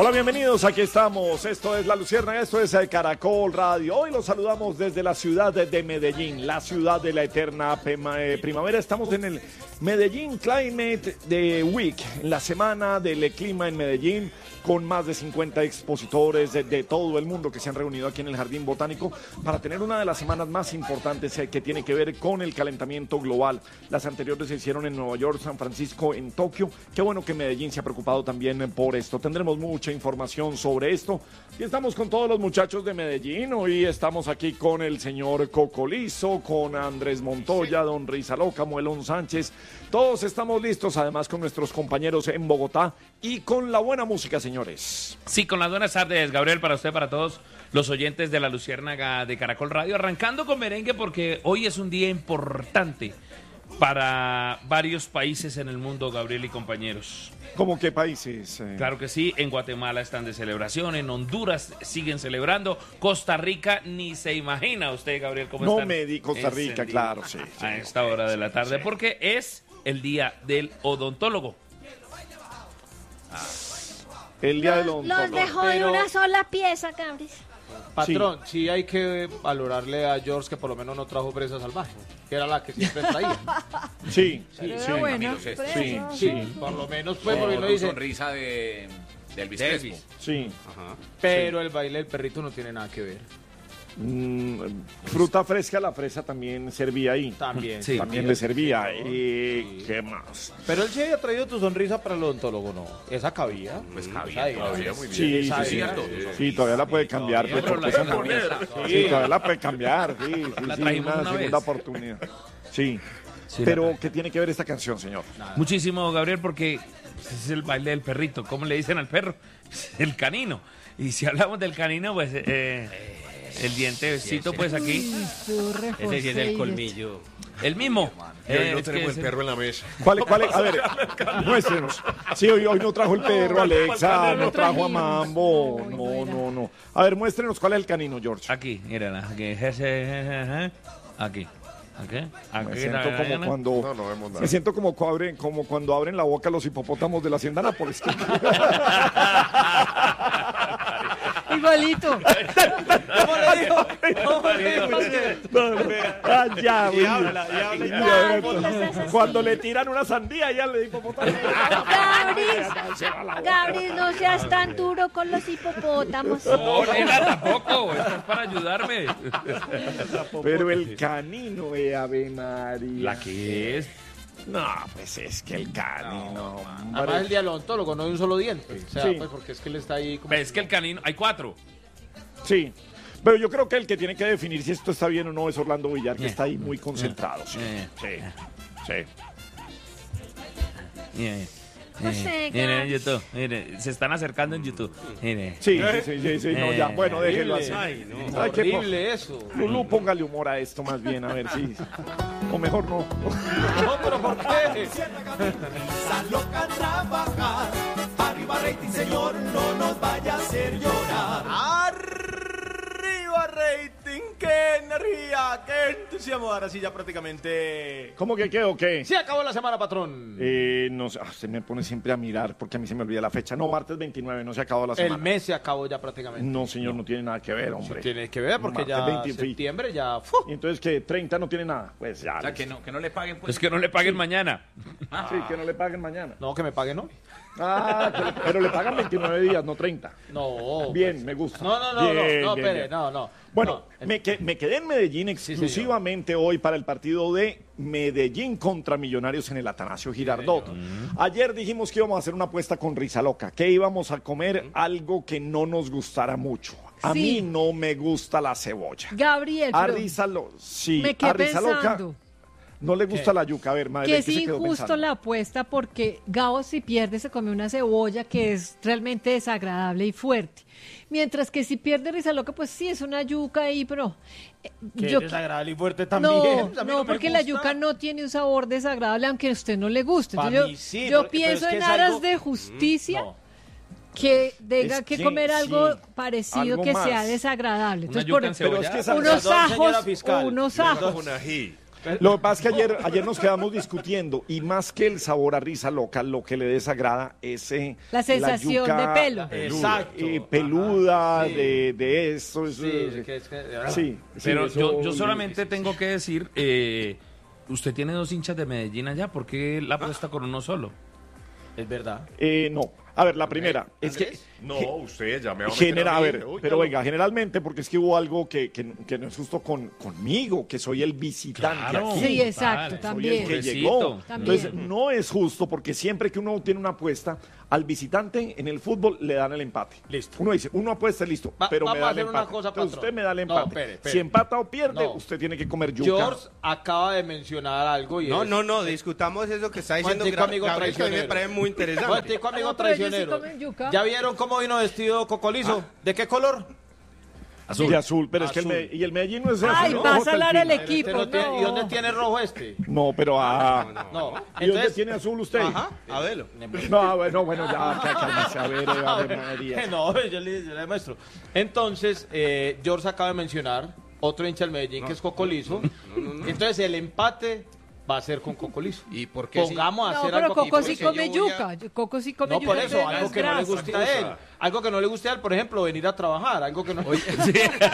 Hola, bienvenidos, aquí estamos, esto es La Luciérnaga, esto es Caracol Radio. Hoy los saludamos desde la ciudad de Medellín, la ciudad de la eterna primavera. Estamos en el Medellín Climate Week, en la semana del clima en Medellín, con más de 50 expositores de todo el mundo que se han reunido aquí en el Jardín Botánico para tener una de las semanas más importantes que tiene que ver con el calentamiento global. Las anteriores se hicieron en Nueva York, San Francisco, en Tokio. Qué bueno que Medellín se ha preocupado también por esto. Tendremos mucha información sobre esto. Y estamos con todos los muchachos de Medellín. Hoy estamos aquí con el señor Cocolizo, con Andrés Montoya, don Rizaloca, Muelón Sánchez. Todos estamos listos, además con nuestros compañeros en Bogotá y con la buena música, señores. Sí, con las buenas tardes, Gabriel, para usted, para todos los oyentes de La Luciérnaga de Caracol Radio. Arrancando con merengue porque hoy es un día importante para varios países en el mundo, Gabriel y compañeros. ¿Cómo qué países? Claro que sí, en Guatemala están de celebración, en Honduras siguen celebrando, Costa Rica ni se imagina usted, Gabriel, cómo no están. No me di Costa Rica, claro, sí. A esta hora de la tarde, sí. Porque es el día del odontólogo. El día del odontólogo. Los dejó de una sola pieza, Cabris. Patrón, sí hay que valorarle a George que por lo menos no trajo presa salvaje, que era la que siempre traía. Sí, Pero bueno, sí. Por lo menos pues porque lo dice. Sonrisa de Elvis Crespo. Sí. Ajá. Pero el baile del perrito no tiene nada que ver. Fruta fresca, la fresa también servía ahí. También. Sí. También le servía. Sí. ¿Qué más? Pero él sí había traído tu sonrisa para el odontólogo, ¿no? Esa cabía. Pues cabía muy bien. Sí, Esa sí, era. sí, todavía la puede cambiar. Todavía, Petro, pero la pues, puede poner. sí, todavía la puede cambiar. Sí, La trajimos una una segunda vez. oportunidad. Sí. Sí, Pero, ¿qué tiene que ver esta canción, señor? Muchísimo, Gabriel, porque es el baile del perrito. ¿Cómo le dicen al perro? El canino. Y si hablamos del canino, pues el dientecito, pues aquí. Ese sí es el colmillo. El mismo. Y hoy no Es que tenemos es el perro en la mesa. ¿Cuál es? A ver, muéstrenos. Sí, hoy no trajo el perro, Alexa, no trajo a Mambo. No. A ver, muéstrenos cuál es el canino, George. Aquí, mírala. Aquí. Aquí. Me siento como cuando No vemos nada. me siento como cuando abren la boca los hipopótamos de la hacienda Nápoles. Igualito. Ya, cuando le tiran una sandía ya le hipopótamo. Gabris, no seas tan duro con los hipopótamos. No, nena, tampoco. Esto es para ayudarme. Pero el canino, Ave María. ¿La que es? No, pues es que el canino. Además el día del odontólogo no hay un solo diente. O sea, Sí. pues porque es que él está ahí como... Es que el canino, hay 4. Sí. Pero yo creo que el que tiene que definir si esto está bien o no es Orlando Villar, que está ahí muy concentrado. Sí. No sé, Miren en Gabs. YouTube, miren, se están acercando en YouTube. Miren. Sí, no, ya, bueno, déjelo así. Ay, no. ¿Sabe qué? Horrible eso. Lulú, póngale humor a esto más bien, a ver si... O mejor no. No, pero ¿por qué? Loca a trabajar, arriba rating señor, no nos vaya a hacer llorar. Arriba rating, qué energía, qué entusiasmo. Ahora sí ya prácticamente... ¿Cómo que qué o qué? Se acabó la semana, patrón. No sé, se me pone siempre a mirar porque a mí se me olvida la fecha. No, martes 29, no se acabó la semana. El mes se acabó ya prácticamente. No, señor, no tiene nada que ver, Sí hombre. tiene que ver porque Martes ya 20, septiembre ya... Y entonces que 30 no tiene nada. Pues ya. O sea, que no le paguen pues. Es que no le paguen mañana. Sí, que no le paguen mañana. No, que me paguen hoy. Pero le pagan 29 días, no 30. No. Bien, me gusta. No, Bien, espere, bien. no. Bueno, No. me quedé en Medellín exclusivamente hoy para el partido de Medellín contra Millonarios en el Atanasio Girardot. Ayer dijimos que íbamos a hacer una apuesta con Rizaloca, que íbamos a comer algo que no nos gustara mucho. A Sí. mí no me gusta la cebolla. Gabriel, A pero sí, me a quedé Rizaloca pensando no le gusta la yuca. A ver, madre, que es ¿qué se quedó injusto pensando? la apuesta porque Gabo si pierde se come una cebolla que es realmente desagradable y fuerte. Mientras que si pierde Rizaloca, pues sí, es una yuca ahí, pero... Que yo- es desagradable y fuerte también. No, A mí no, me porque la gusta. yuca no tiene un sabor desagradable, aunque a usted no le guste. Pa' Entonces mí sí, yo porque- pero pienso es que en es aras algo- de justicia No. que tenga Es que que comer algo sí, parecido algo que más. sea desagradable. Una Entonces, yuca en Pero es cebolla. que esa unos Perdón, señora ajos, fiscal. unos ajos. Con ají. Lo que pasa es que ayer nos quedamos discutiendo y más que el sabor a risa loca, lo que le desagrada es La sensación yuca, de pelo. Exacto. Peluda, Ajá, sí. de eso. Sí, Sí, Pero eso- yo solamente tengo que decir, usted tiene 2 hinchas de Medellín allá, ¿por qué la apuesta con uno solo? es verdad. No. A ver, la primera es que No, usted ya me va a meter genera, a a mí. ver, Uy, pero no. venga, generalmente porque es que hubo algo que no es justo conmigo, que soy el visitante Claro. aquí. Sí, exacto, Vale, Soy también. el que Pobrecito. llegó. También. Entonces, no es justo porque siempre que uno tiene una apuesta, al visitante en el fútbol le dan el empate. Listo. Uno dice, uno apuesta, listo, pero me vamos da a el hacer una empate. cosa, Entonces, patrón. usted me da el No, empate. espere. Si empata o pierde, No. usted tiene que comer yuca. George acaba de mencionar algo y No, es... no, discutamos eso que está diciendo Momentico, amigo Gabriel, que a mí me traicionero. parece muy interesante. Momentico, amigo No, pero ellos sí traicionero. comen yuca. ¿Ya vieron cómo vino vestido Cocolizo? ¿De qué color? De azul, pero es que Azul. y el Medellín no es de Ay, azul. va a Ojo, salar el Delfín. equipo, Este no tiene- ¿Y no. dónde tiene rojo este? No, pero No. ¿Y dónde tiene azul usted? Ajá, a verlo. No, bueno, ya, cálmese, a ver, Ave María. No, yo le muestro. Entonces, George acaba de mencionar otro hincha del Medellín que es Cocolizo. Entonces, el empate va a ser con Cocolizo. ¿Y por qué sí? Pongamos a No, hacer pero algo Coco aquí, sí porque come yo voy yuca. Coco sí come No, yuca. por eso, entonces algo es que no le grasa. guste a él. Algo que no le guste a él, por ejemplo, venir a trabajar. Algo que no...